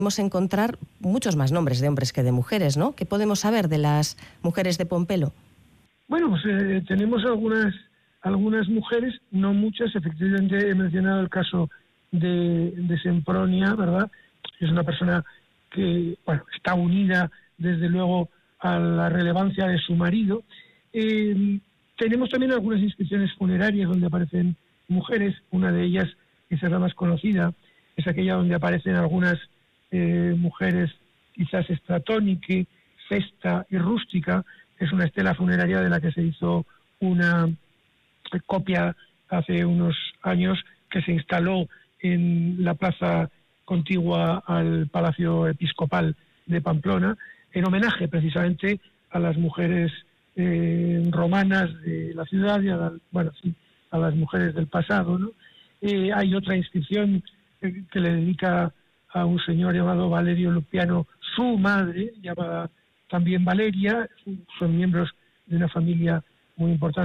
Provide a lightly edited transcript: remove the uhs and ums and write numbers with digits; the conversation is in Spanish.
podemos encontrar muchos más nombres de hombres que de mujeres, ¿no? ¿Qué podemos saber de las mujeres de Pompelo? Bueno, pues tenemos algunas mujeres, no muchas. Efectivamente he mencionado el caso de Sempronia, ¿verdad? Es una persona que, bueno, está unida desde luego a la relevancia de su marido. Tenemos también algunas inscripciones funerarias donde aparecen mujeres. Una de ellas, que es la más conocida, es aquella donde aparecen algunas mujeres, quizás estratónique, festa y rústica. Es una estela funeraria de la que se hizo una copia hace unos años, que se instaló en la plaza contigua al Palacio Episcopal de Pamplona, en homenaje precisamente a las mujeres romanas de la ciudad y a las mujeres del pasado, ¿no? Hay otra inscripción que le dedica a un señor llamado Valerio Lupiano, su madre, llamada también Valeria. Son miembros de una familia muy importante